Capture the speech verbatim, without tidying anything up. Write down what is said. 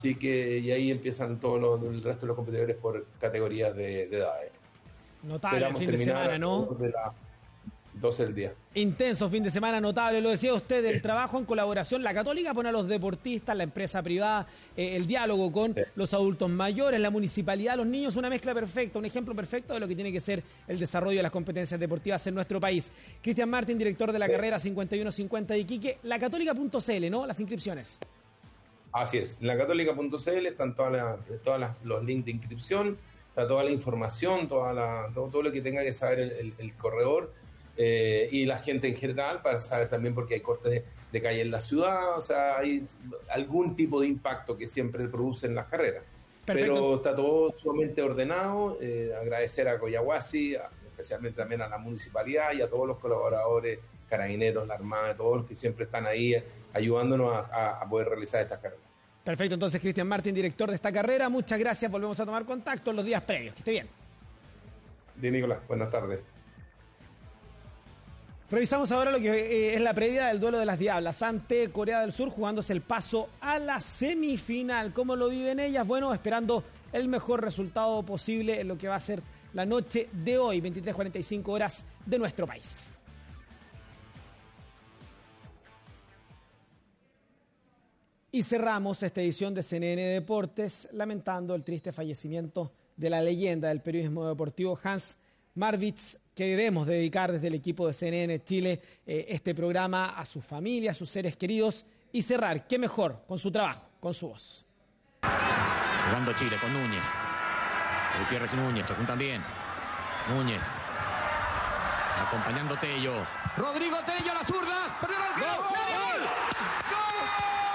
Así que y ahí empiezan todos los, el resto de los competidores por categorías de, de edades. Notable el Esperamos fin de terminar semana, ¿no? de las doce del día. Intenso fin de semana, notable. Lo decía usted, el trabajo en colaboración. La Católica pone a los deportistas, la empresa privada, eh, el diálogo con sí. los adultos mayores, la municipalidad, los niños, una mezcla perfecta, un ejemplo perfecto de lo que tiene que ser el desarrollo de las competencias deportivas en nuestro país. Cristian Martín, director de la sí. carrera cincuenta y uno cincuenta de Iquique, la católica punto c l, ¿no? Las inscripciones. Así es, en la católica punto c l están todas las, todas las, los links de inscripción, está toda la información, toda la, todo, todo lo que tenga que saber el, el, el corredor. Eh, y la gente en general, para saber también porque hay cortes de, de calle en la ciudad, o sea, hay algún tipo de impacto que siempre producen las carreras. Perfecto. Pero está todo sumamente ordenado. Eh, agradecer a Coyahuasi, a, especialmente también a la municipalidad y a todos los colaboradores, carabineros, la Armada, todos los que siempre están ahí eh, ayudándonos a, a, a poder realizar estas carreras. Perfecto, entonces Cristian Martín, director de esta carrera, muchas gracias, volvemos a tomar contacto en los días previos, que esté bien. Sí, Nicolás, buenas tardes. Revisamos ahora lo que eh, es la previa del duelo de las Diablas ante Corea del Sur, jugándose el paso a la semifinal. ¿Cómo lo viven ellas? Bueno, esperando el mejor resultado posible en lo que va a ser la noche de hoy, veintitrés cuarenta y cinco horas de nuestro país. Y cerramos esta edición de C N N Deportes lamentando el triste fallecimiento de la leyenda del periodismo deportivo Hans Marwitz. Queremos dedicar desde el equipo de C N N Chile eh, este programa a su familia, a sus seres queridos y cerrar, qué mejor, con su trabajo, con su voz. Jugando Chile con Núñez. Gutiérrez y Núñez, se juntan bien. Núñez. Acompañando Tello. Rodrigo Tello a la zurda. Perdió el arquero. ¡Gol! ¡Gol!